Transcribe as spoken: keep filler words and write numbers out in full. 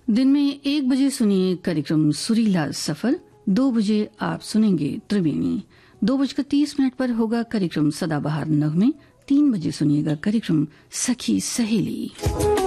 दिन में एक बजे सुनिए कार्यक्रम सुरीला सफर। दो बजे आप सुनेंगे त्रिवेणी। दो बजकर तीस मिनट पर होगा कार्यक्रम सदाबहार नगमे। तीन बजे सुनिएगा कार्यक्रम सखी सहेली।